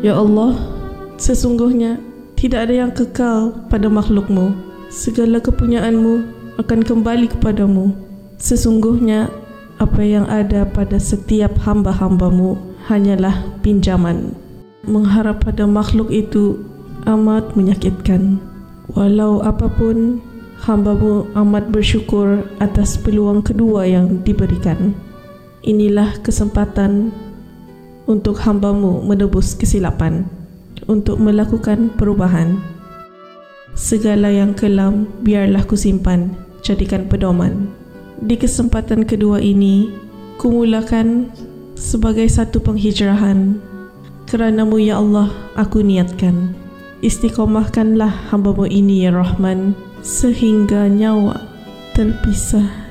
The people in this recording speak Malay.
Ya Allah, sesungguhnya tidak ada yang kekal pada makhluk-Mu. Segala kepunyaanmu akan kembali kepadamu. Sesungguhnya apa yang ada pada setiap hamba-hamba-Mu hanyalah pinjaman. Mengharap pada makhluk itu amat menyakitkan. Walau apapun, hamba-Mu amat bersyukur atas peluang kedua yang diberikan. Inilah kesempatan untuk hamba-Mu menebus kesilapan, untuk melakukan perubahan. Segala yang kelam biarlah kusimpan, jadikan pedoman. Di kesempatan kedua ini, kumulakan sebagai satu penghijrahan. Kerana-Mu ya Allah, aku niatkan. Istiqomahkanlah hamba-Mu ini ya Rahman, sehingga nyawa terpisah